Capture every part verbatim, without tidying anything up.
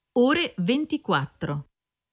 Ore ventiquattro.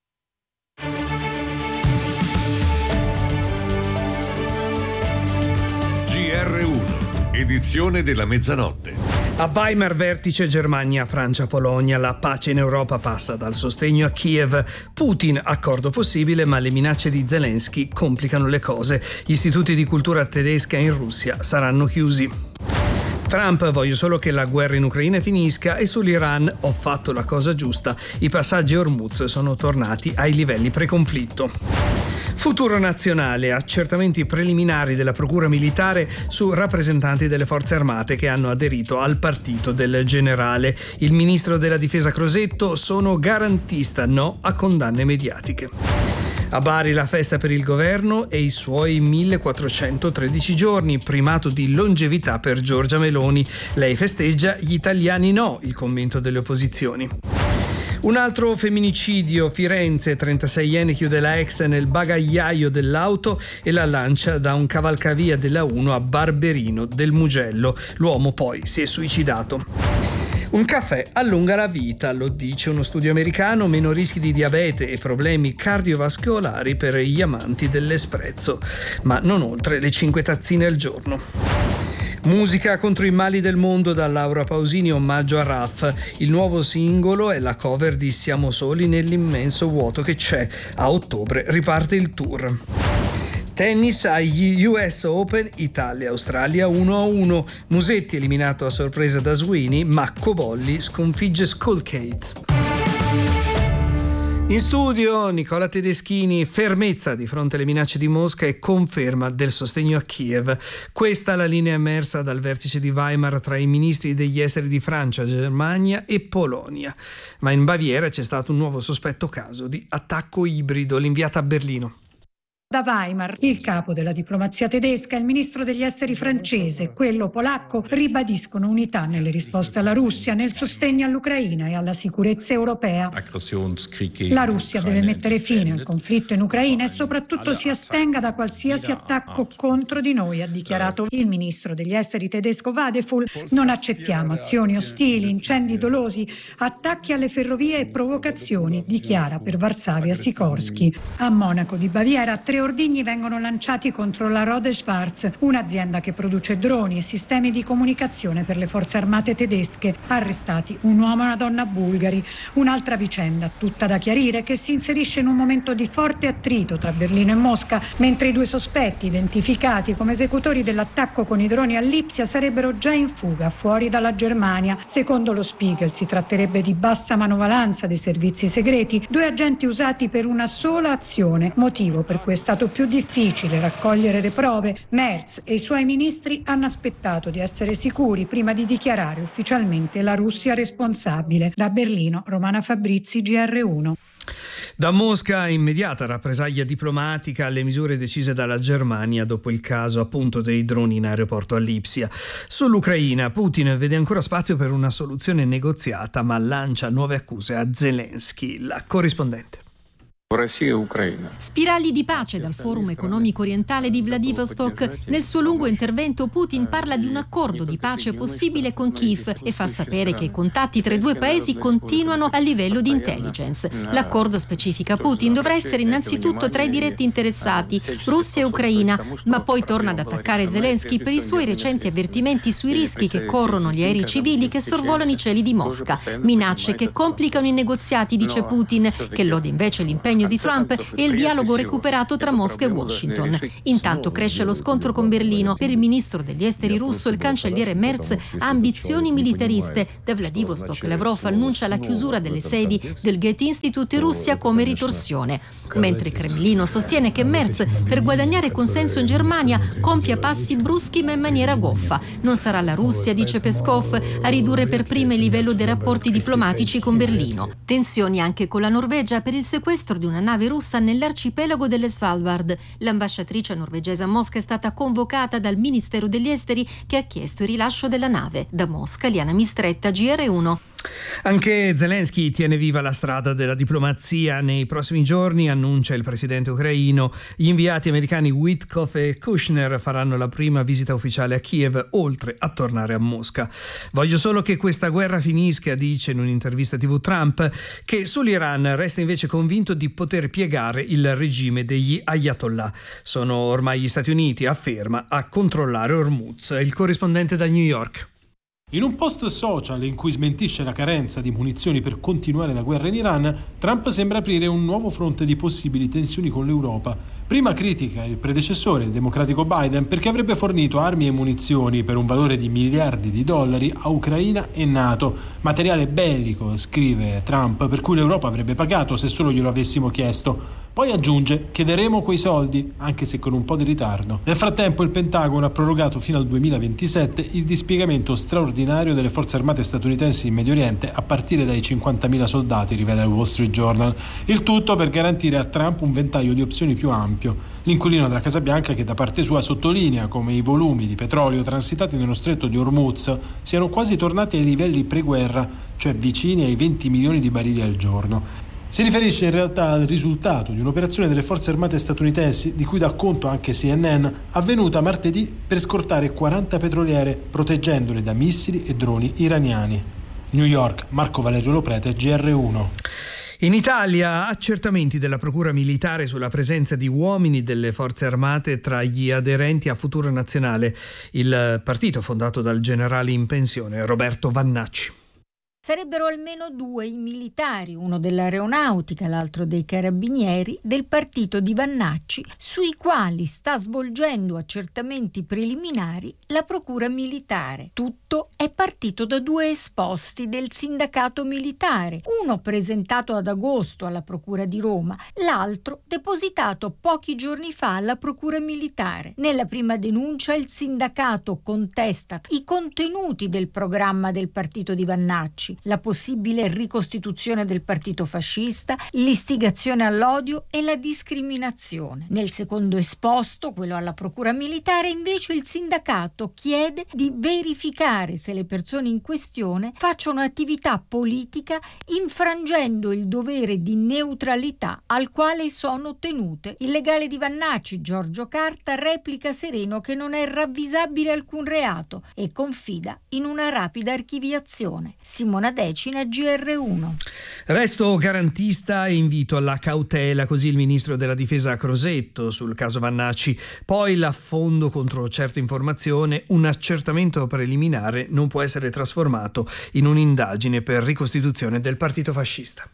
G R uno, edizione della mezzanotte. A Weimar vertice Germania, Francia, Polonia, la pace in Europa passa dal sostegno a Kiev. Putin, accordo possibile, ma le minacce di Zelensky complicano le cose. Gli istituti di cultura tedesca in Russia saranno chiusi. Trump, voglio solo che la guerra in Ucraina finisca, e sull'Iran ho fatto la cosa giusta. I passaggi Hormuz sono tornati ai livelli pre-conflitto. Futuro nazionale, accertamenti preliminari della Procura Militare su rappresentanti delle forze armate che hanno aderito al partito del generale. Il ministro della difesa Crosetto: sono garantista, no a condanne mediatiche. A Bari la festa per il governo e i suoi millequattrocentotredici giorni, primato di longevità per Giorgia Meloni. Lei festeggia, gli italiani no, il commento delle opposizioni. Un altro femminicidio, Firenze, trentaseienne chiude la ex nel bagagliaio dell'auto e la lancia da un cavalcavia della uno a Barberino del Mugello. L'uomo poi si è suicidato. Un caffè allunga la vita, lo dice uno studio americano, meno rischi di diabete e problemi cardiovascolari per gli amanti dell'espresso, ma non oltre le cinque tazzine al giorno. Musica contro i mali del mondo da Laura Pausini, omaggio a Raff. Il nuovo singolo è la cover di Siamo soli nell'immenso vuoto che c'è. A ottobre riparte il tour. Tennis agli U S Open, Italia-Australia uno a uno. Musetti eliminato a sorpresa da Sweeney, ma Cobolli sconfigge Skullgate. In studio Nicola Tedeschini, fermezza di fronte alle minacce di Mosca e conferma del sostegno a Kiev. Questa è la linea emersa dal vertice di Weimar tra i ministri degli esteri di Francia, Germania e Polonia. Ma in Baviera c'è stato un nuovo sospetto caso di attacco ibrido, l'inviata a Berlino. Da Weimar, il capo della diplomazia tedesca e il ministro degli esteri francese, quello polacco, ribadiscono unità nelle risposte alla Russia, nel sostegno all'Ucraina e alla sicurezza europea. La Russia deve mettere fine al conflitto in Ucraina e soprattutto si astenga da qualsiasi attacco contro di noi, ha dichiarato il ministro degli esteri tedesco Vadeful. Non accettiamo azioni ostili, incendi dolosi, attacchi alle ferrovie e provocazioni, dichiara per Varsavia Sikorsky. A Monaco di Baviera, tre ordigni vengono lanciati contro la Rohde Schwarz, un'azienda che produce droni e sistemi di comunicazione per le forze armate tedesche. Arrestati un uomo e una donna bulgari. Un'altra vicenda, tutta da chiarire, che si inserisce in un momento di forte attrito tra Berlino e Mosca, mentre i due sospetti, identificati come esecutori dell'attacco con i droni a Lipsia, sarebbero già in fuga fuori dalla Germania. Secondo lo Spiegel si tratterebbe di bassa manovalanza dei servizi segreti, due agenti usati per una sola azione, motivo per cui è stato più difficile raccogliere le prove. Merz e i suoi ministri hanno aspettato di essere sicuri prima di dichiarare ufficialmente la Russia responsabile. Da Berlino, Romana Fabrizi, G R uno. Da Mosca, immediata rappresaglia diplomatica alle misure decise dalla Germania dopo il caso appunto dei droni in aeroporto a Lipsia. Sull'Ucraina, Putin vede ancora spazio per una soluzione negoziata, ma lancia nuove accuse a Zelensky. La corrispondente. Spirali di pace dal Forum economico orientale di Vladivostok. Nel suo lungo intervento Putin parla di un accordo di pace possibile con Kiev e fa sapere che i contatti tra i due paesi continuano a livello di intelligence. L'accordo, specifica Putin, dovrà essere innanzitutto tra i diretti interessati, Russia e Ucraina, ma poi torna ad attaccare Zelensky per i suoi recenti avvertimenti sui rischi che corrono gli aerei civili che sorvolano i cieli di Mosca. Minacce che complicano i negoziati, dice Putin, che lode invece l'impegno di Trump e il dialogo recuperato tra Mosca e Washington. Intanto cresce lo scontro con Berlino. Per il ministro degli esteri russo, il cancelliere Merz ha ambizioni militariste. Da Vladivostok Lavrov annuncia la chiusura delle sedi del Goethe Institute in Russia come ritorsione, mentre il Cremlino sostiene che Merz, per guadagnare consenso in Germania, compia passi bruschi ma in maniera goffa. Non sarà la Russia, dice Peskov, a ridurre per prima il livello dei rapporti diplomatici con Berlino. Tensioni anche con la Norvegia per il sequestro di una nave russa nell'arcipelago delle Svalbard. L'ambasciatrice norvegese a Mosca è stata convocata dal Ministero degli Esteri, che ha chiesto il rilascio della nave. Da Mosca, Liana Mistretta, G R uno. Anche Zelensky tiene viva la strada della diplomazia. Nei prossimi giorni, annuncia il presidente ucraino, gli inviati americani Witkoff e Kushner faranno la prima visita ufficiale a Kiev, oltre a tornare a Mosca. Voglio solo che questa guerra finisca, dice in un'intervista tivù Trump, che sull'Iran resta invece convinto di poter piegare il regime degli Ayatollah. Sono ormai gli Stati Uniti, afferma, a controllare Hormuz. Il corrispondente da New York. In un post social in cui smentisce la carenza di munizioni per continuare la guerra in Iran, Trump sembra aprire un nuovo fronte di possibili tensioni con l'Europa. Prima critica il predecessore, il democratico Biden, perché avrebbe fornito armi e munizioni per un valore di miliardi di dollari a Ucraina e NATO. Materiale bellico, scrive Trump, per cui l'Europa avrebbe pagato se solo glielo avessimo chiesto. Poi aggiunge: chiederemo quei soldi, anche se con un po' di ritardo. Nel frattempo il Pentagono ha prorogato fino al duemilaventisette il dispiegamento straordinario delle forze armate statunitensi in Medio Oriente a partire dai cinquantamila soldati, rivela il Wall Street Journal. Il tutto per garantire a Trump un ventaglio di opzioni più ampio. L'inquilino della Casa Bianca, che da parte sua sottolinea come i volumi di petrolio transitati nello stretto di Hormuz siano quasi tornati ai livelli pre-guerra, cioè vicini ai venti milioni di barili al giorno. Si riferisce in realtà al risultato di un'operazione delle forze armate statunitensi, di cui dà conto anche C N N, avvenuta martedì per scortare quaranta petroliere, proteggendole da missili e droni iraniani. New York, Marco Valerio Loprete, G R uno. In Italia, accertamenti della Procura Militare sulla presenza di uomini delle forze armate tra gli aderenti a Futuro Nazionale, il partito fondato dal generale in pensione Roberto Vannacci. Sarebbero almeno due i militari, uno dell'aeronautica, l'altro dei carabinieri, del partito di Vannacci, sui quali sta svolgendo accertamenti preliminari la Procura Militare. Tutto è partito da due esposti del sindacato militare, uno presentato ad agosto alla Procura di Roma, l'altro depositato pochi giorni fa alla Procura Militare. Nella prima denuncia il sindacato contesta i contenuti del programma del partito di Vannacci, la possibile ricostituzione del partito fascista, l'istigazione all'odio e la discriminazione. Nel secondo esposto, quello alla Procura Militare, invece il sindacato chiede di verificare se le persone in questione facciano attività politica infrangendo il dovere di neutralità al quale sono tenute. Il legale di Vannacci, Giorgio Carta, replica sereno che non è ravvisabile alcun reato e confida in una rapida archiviazione. Simona Decina, G R uno. Resto garantista e invito alla cautela, così il ministro della difesa Crosetto sul caso Vannacci. Poi l'affondo contro certa informazione: un accertamento preliminare non può essere trasformato in un'indagine per ricostituzione del partito fascista.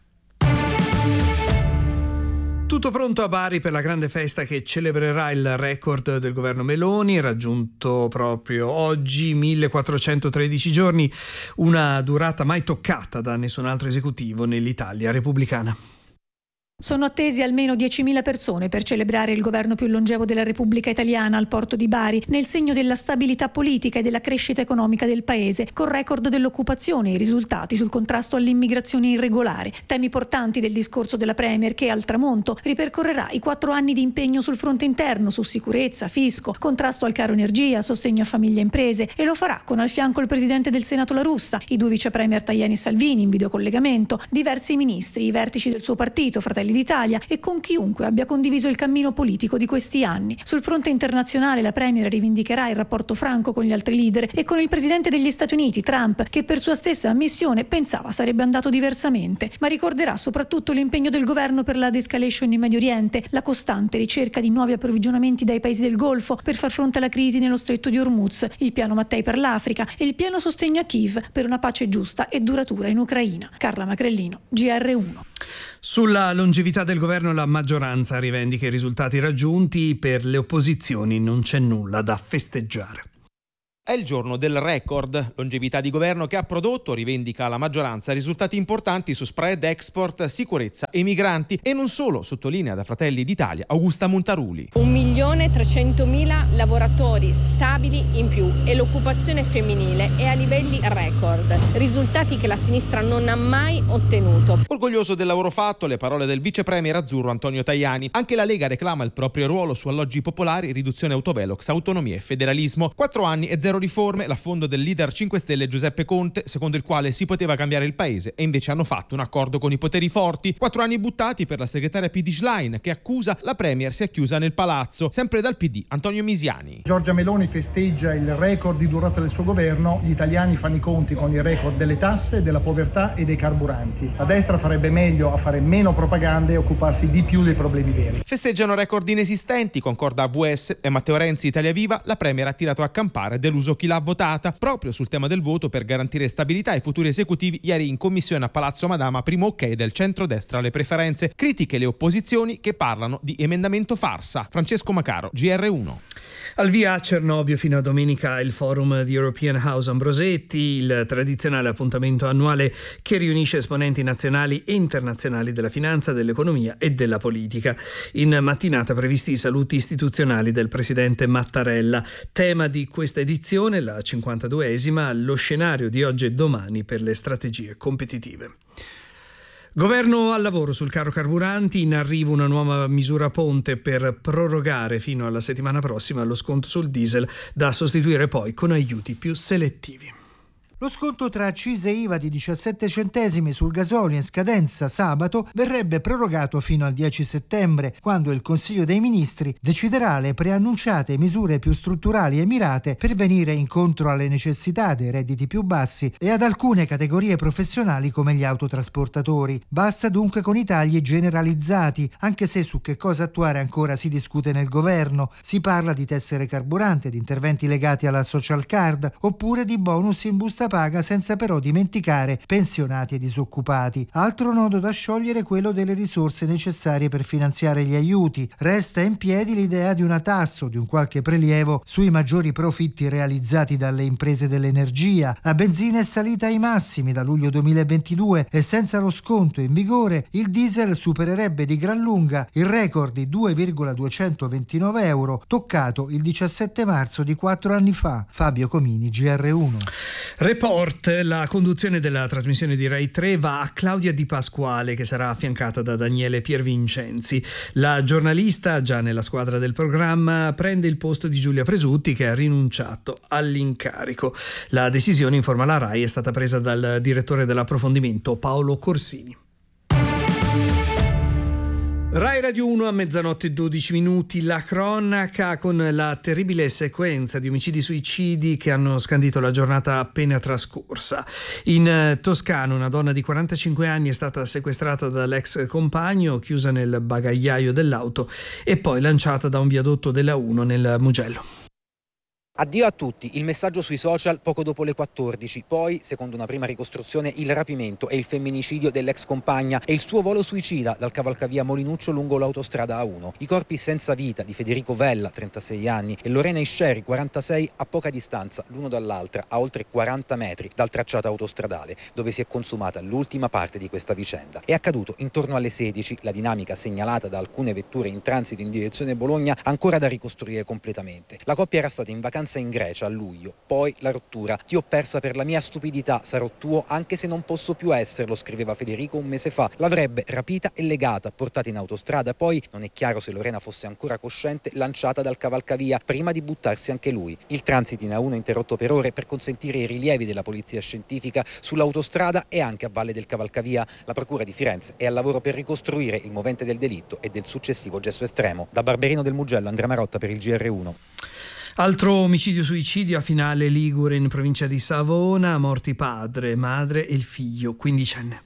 Tutto pronto a Bari per la grande festa che celebrerà il record del governo Meloni, raggiunto proprio oggi, millequattrocentotredici giorni, una durata mai toccata da nessun altro esecutivo nell'Italia repubblicana. Sono attesi almeno diecimila persone per celebrare il governo più longevo della Repubblica Italiana al porto di Bari, nel segno della stabilità politica e della crescita economica del paese, col record dell'occupazione e i risultati sul contrasto all'immigrazione irregolare, temi portanti del discorso della Premier, che al tramonto ripercorrerà i quattro anni di impegno sul fronte interno, su sicurezza, fisco, contrasto al caro energia, sostegno a famiglie e imprese, e lo farà con al fianco il presidente del Senato La Russa, i due vice premier Tajani e Salvini in videocollegamento, diversi ministri, i vertici del suo partito, Fratelli d'Italia, e con chiunque abbia condiviso il cammino politico di questi anni. Sul fronte internazionale la Premier rivendicherà il rapporto franco con gli altri leader e con il presidente degli Stati Uniti, Trump, che per sua stessa ammissione pensava sarebbe andato diversamente, ma ricorderà soprattutto l'impegno del governo per la de-escalation in Medio Oriente, la costante ricerca di nuovi approvvigionamenti dai paesi del Golfo per far fronte alla crisi nello stretto di Hormuz, il piano Mattei per l'Africa e il pieno sostegno a Kiev per una pace giusta e duratura in Ucraina. Carla Macrellino, G R uno. Sulla longevità del governo la maggioranza rivendica i risultati raggiunti, per le opposizioni non c'è nulla da festeggiare. È il giorno del record, longevità di governo che ha prodotto, rivendica la maggioranza, risultati importanti su spread, export, sicurezza e migranti, e non solo, sottolinea da Fratelli d'Italia Augusta Montaruli. Un milione trecentomila lavoratori stabili in più e l'occupazione femminile è a livelli record, risultati che la sinistra non ha mai ottenuto. Orgoglioso del lavoro fatto, le parole del vice premier azzurro Antonio Tajani. Anche la Lega reclama il proprio ruolo su alloggi popolari, riduzione autovelox, autonomia e federalismo. Quattro anni e zero Zero riforme, l'affondo del leader cinque Stelle Giuseppe Conte, secondo il quale si poteva cambiare il paese, e invece hanno fatto un accordo con i poteri forti. Quattro anni buttati per la segretaria P D Schlein, che accusa la Premier si è chiusa nel palazzo. Sempre dal P D, Antonio Misiani. Giorgia Meloni festeggia il record di durata del suo governo, gli italiani fanno i conti con il record delle tasse, della povertà e dei carburanti. La destra farebbe meglio a fare meno propaganda e occuparsi di più dei problemi veri. Festeggiano record inesistenti, concorda A V S e Matteo Renzi, Italia Viva. La Premier ha tirato a campare, deluso chi l'ha votata. Proprio sul tema del voto per garantire stabilità ai futuri esecutivi, ieri in commissione a Palazzo Madama, primo ok del centrodestra alle preferenze. Critiche le opposizioni che parlano di emendamento farsa. Francesco Macaro, G R uno. Al via a Cernobbio fino a domenica il forum di European House Ambrosetti, il tradizionale appuntamento annuale che riunisce esponenti nazionali e internazionali della finanza, dell'economia e della politica. In mattinata previsti i saluti istituzionali del presidente Mattarella. Tema di questa edizione, la cinquantaduesima, lo scenario di oggi e domani per le strategie competitive. Governo al lavoro sul caro carburanti, in arrivo una nuova misura ponte per prorogare fino alla settimana prossima lo sconto sul diesel, da sostituire poi con aiuti più selettivi. Lo sconto tra accise e I V A di diciassette centesimi sul gasolio in scadenza sabato verrebbe prorogato fino al dieci settembre, quando il Consiglio dei Ministri deciderà le preannunciate misure più strutturali e mirate per venire incontro alle necessità dei redditi più bassi e ad alcune categorie professionali come gli autotrasportatori. Basta dunque con i tagli generalizzati, anche se su che cosa attuare ancora si discute nel governo. Si parla di tessere carburante, di interventi legati alla social card oppure di bonus in busta paga, senza però dimenticare pensionati e disoccupati. Altro nodo da sciogliere quello delle risorse necessarie per finanziare gli aiuti. Resta in piedi l'idea di una tassa o di un qualche prelievo sui maggiori profitti realizzati dalle imprese dell'energia. La benzina è salita ai massimi da luglio duemilaventidue e senza lo sconto in vigore il diesel supererebbe di gran lunga il record di due virgola duecentoventinove euro toccato il diciassette marzo di quattro anni fa. Fabio Comini, G R uno. Report, la conduzione della trasmissione di Rai tre va a Claudia Di Pasquale, che sarà affiancata da Daniele Piervincenzi. La giornalista, già nella squadra del programma, prende il posto di Giulia Presutti, che ha rinunciato all'incarico. La decisione, informa la Rai, è stata presa dal direttore dell'approfondimento Paolo Corsini. Rai Radio uno a mezzanotte e dodici minuti, la cronaca con la terribile sequenza di omicidi-suicidi che hanno scandito la giornata appena trascorsa. In Toscana una donna di quarantacinque anni è stata sequestrata dall'ex compagno, chiusa nel bagagliaio dell'auto e poi lanciata da un viadotto della uno nel Mugello. Addio a tutti, il messaggio sui social poco dopo le quattordici, poi, secondo una prima ricostruzione, il rapimento e il femminicidio dell'ex compagna e il suo volo suicida dal cavalcavia Molinuccio lungo l'autostrada A uno. I corpi senza vita di Federico Vella, trentasei anni, e Lorena Isceri, quarantasei, a poca distanza l'uno dall'altra, a oltre quaranta metri dal tracciato autostradale, dove si è consumata l'ultima parte di questa vicenda. È accaduto intorno alle sedici, la dinamica segnalata da alcune vetture in transito in direzione Bologna ancora da ricostruire completamente. La coppia era stata in vacanza in Grecia a luglio, poi la rottura. Ti ho persa per la mia stupidità, sarò tuo anche se non posso più esserlo, scriveva Federico un mese fa. L'avrebbe rapita e legata, portata in autostrada, poi non è chiaro se Lorena fosse ancora cosciente, lanciata dal cavalcavia prima di buttarsi anche lui. Il transito in A uno interrotto per ore per consentire i rilievi della polizia scientifica sull'autostrada e anche a valle del cavalcavia. La procura di Firenze è al lavoro per ricostruire il movente del delitto e del successivo gesto estremo. Da Barberino del Mugello, Andrea Marotta per il G R uno. Altro omicidio-suicidio a Finale Ligure in provincia di Savona, morti padre, madre e il figlio quindicenne.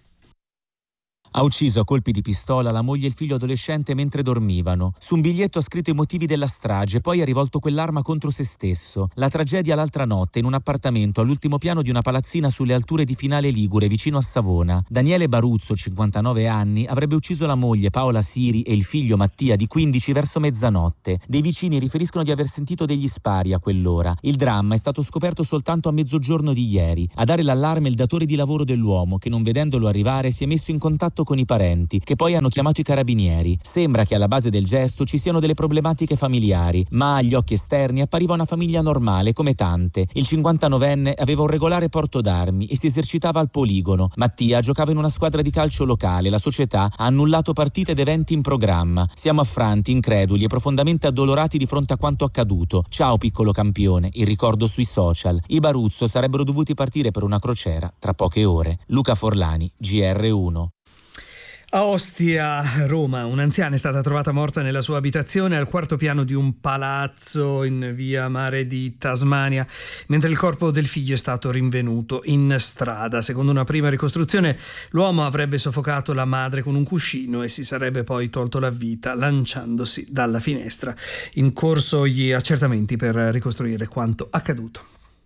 Ha ucciso a colpi di pistola la moglie e il figlio adolescente mentre dormivano. Su un biglietto ha scritto i motivi della strage, poi ha rivolto quell'arma contro se stesso. La tragedia l'altra notte in un appartamento all'ultimo piano di una palazzina sulle alture di Finale Ligure, vicino a Savona. Daniele Baruzzo, cinquantanove anni, avrebbe ucciso la moglie Paola Siri e il figlio Mattia di quindici verso mezzanotte. Dei vicini riferiscono di aver sentito degli spari a quell'ora. Il dramma è stato scoperto soltanto a mezzogiorno di ieri. A dare l'allarme il datore di lavoro dell'uomo, che non vedendolo arrivare si è messo in contatto con i parenti, che poi hanno chiamato i carabinieri. Sembra che alla base del gesto ci siano delle problematiche familiari, ma agli occhi esterni appariva una famiglia normale come tante. Il cinquantanovenne aveva un regolare porto d'armi e si esercitava al poligono. Mattia giocava in una squadra di calcio locale. La società ha annullato partite ed eventi in programma. Siamo affranti, increduli e profondamente addolorati di fronte a quanto accaduto. Ciao piccolo campione, il ricordo sui social. I Baruzzo sarebbero dovuti partire per una crociera tra poche ore. Luca Forlani, G R uno. A Ostia, Roma, un'anziana è stata trovata morta nella sua abitazione al quarto piano di un palazzo in via Mare di Tasmania, mentre il corpo del figlio è stato rinvenuto in strada. Secondo una prima ricostruzione, l'uomo avrebbe soffocato la madre con un cuscino e si sarebbe poi tolto la vita lanciandosi dalla finestra. In corso gli accertamenti per ricostruire quanto accaduto.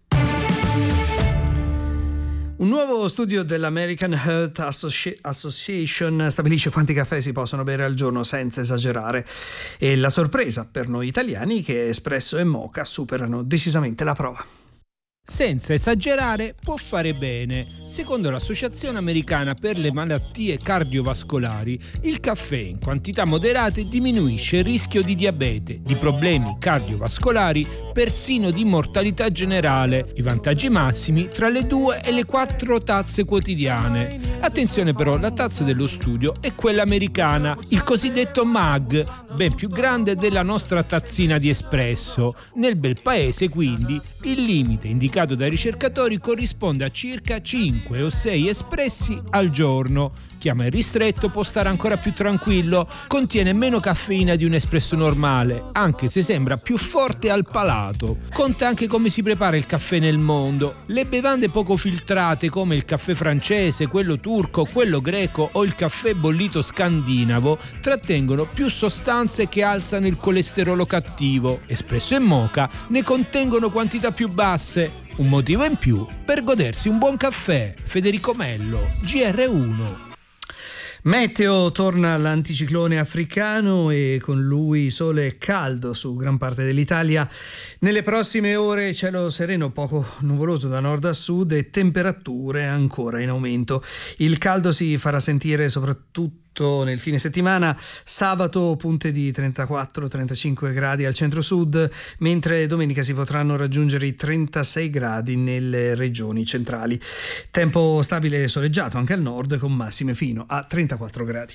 Un nuovo studio dell'American Heart Associ- Association stabilisce quanti caffè si possono bere al giorno senza esagerare, e la sorpresa per noi italiani è che espresso e moka superano decisamente la prova. Senza esagerare può fare bene. Secondo l'Associazione Americana per le Malattie Cardiovascolari, il caffè in quantità moderate diminuisce il rischio di diabete, di problemi cardiovascolari, persino di mortalità generale. I vantaggi massimi tra le due e le quattro tazze quotidiane. Attenzione però, la tazza dello studio è quella americana, il cosiddetto mug, ben più grande della nostra tazzina di espresso. Nel bel paese, quindi, il limite indicato dai ricercatori corrisponde a circa cinque o sei espressi al giorno. Chi ama il ristretto può stare ancora più tranquillo, contiene meno caffeina di un espresso normale, anche se sembra più forte al palato. Conta anche come si prepara il caffè nel mondo. Le bevande poco filtrate come il caffè francese, quello turco, quello greco o il caffè bollito scandinavo trattengono più sostanze che alzano il colesterolo cattivo. Espresso e moka ne contengono quantità più basse. Un motivo in più per godersi un buon caffè. Federico Mello, G R uno. Meteo, torna l'anticiclone africano e con lui sole e caldo su gran parte dell'Italia. Nelle prossime ore cielo sereno, poco nuvoloso da nord a sud e temperature ancora in aumento. Il caldo si farà sentire soprattutto nel fine settimana. Sabato punte di trentaquattro trentacinque gradi al centro-sud, mentre domenica si potranno raggiungere i trentasei gradi nelle regioni centrali. Tempo stabile e soleggiato anche al nord, con massime fino a trentaquattro gradi.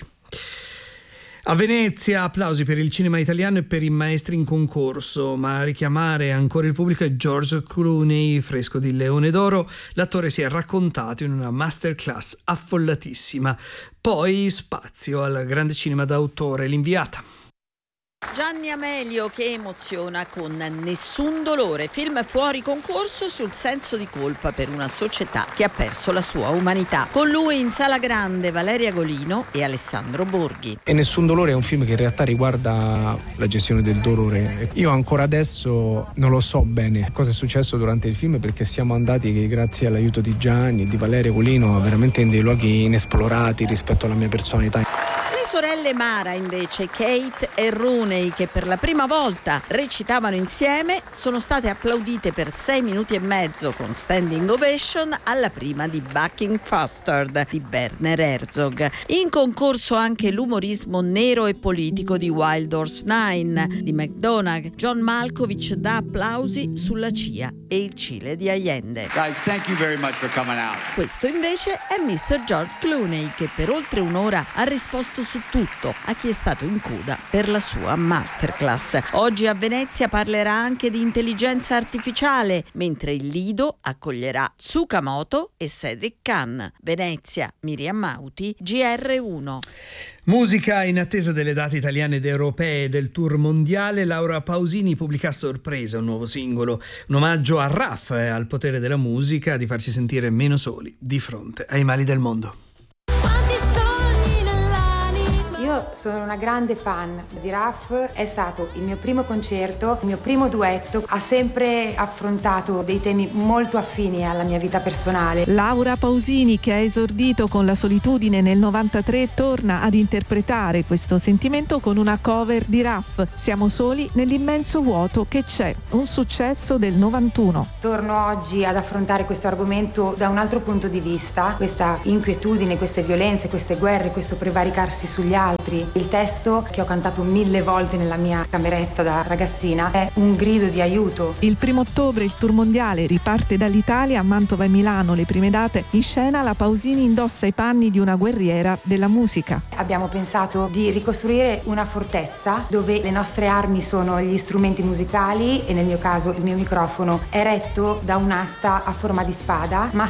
A Venezia applausi per il cinema italiano e per i maestri in concorso, ma a richiamare ancora il pubblico è George Clooney, fresco di Leone d'Oro. L'attore si è raccontato in una masterclass affollatissima. Poi spazio al grande cinema d'autore, L'Inviata. Gianni Amelio che emoziona con Nessun dolore, film fuori concorso sul senso di colpa per una società che ha perso la sua umanità. Con lui in sala grande Valeria Golino e Alessandro Borghi. E Nessun dolore è un film che in realtà riguarda la gestione del dolore. Io ancora adesso non lo so bene cosa è successo durante il film, perché siamo andati, grazie all'aiuto di Gianni e di Valeria Golino, veramente in dei luoghi inesplorati rispetto alla mia personalità. Le sorelle Mara invece, Kate e Rooney, che per la prima volta recitavano insieme, sono state applaudite per sei minuti e mezzo con standing ovation alla prima di Bucking Bastard di Werner Herzog. In concorso anche l'umorismo nero e politico di Wild Horse Nine di McDonagh. John Malkovich dà applausi sulla C I A e il Cile di Allende. Guys, thank you very much for coming out. Questo invece è mister George Clooney, che per oltre un'ora ha risposto su tutto a chi è stato in coda per la sua masterclass. Oggi a Venezia parlerà anche di intelligenza artificiale, mentre il Lido accoglierà Tsukamoto e Cedric Kahn. Venezia, Miriam Mauti, G R uno. Musica in attesa delle date italiane ed europee del tour mondiale. Laura Pausini pubblica a sorpresa un nuovo singolo, un omaggio a Raf e al potere della musica di farsi sentire meno soli di fronte ai mali del mondo. Io Io sono una grande fan di Raf, è stato il mio primo concerto, il mio primo duetto, ha sempre affrontato dei temi molto affini alla mia vita personale. Laura Pausini, che ha esordito con La solitudine nel novantatré, torna ad interpretare questo sentimento con una cover di Raf, Siamo soli nell'immenso vuoto che c'è, un successo del novantuno. Torno oggi ad affrontare questo argomento da un altro punto di vista, questa inquietudine, queste violenze, queste guerre, questo prevaricarsi sugli altri. Il testo, che ho cantato mille volte nella mia cameretta da ragazzina, è un grido di aiuto. Il primo ottobre il tour mondiale riparte dall'Italia, a Mantova e Milano le prime date. In scena la Pausini indossa i panni di una guerriera della musica. Abbiamo pensato di ricostruire una fortezza dove le nostre armi sono gli strumenti musicali e nel mio caso il mio microfono è retto da un'asta a forma di spada, ma